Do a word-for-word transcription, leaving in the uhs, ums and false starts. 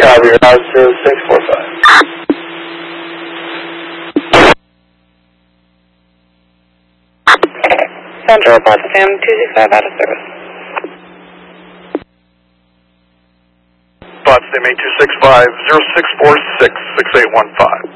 Copy, route zero six four five. Central, Potsdam, two six five out of service. Potsdam eight two six five, zero six four six, six eight one five.